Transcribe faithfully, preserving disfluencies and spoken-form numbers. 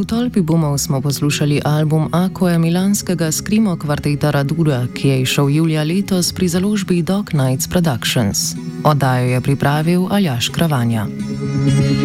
Tolpi bumov smo poslušali album Aquae milanskega Screamo kvarteta Radura, ki je izšel julija letos pri založbi Dog Nights Productions. Oddajo je pripravil Aljaž Kravanja.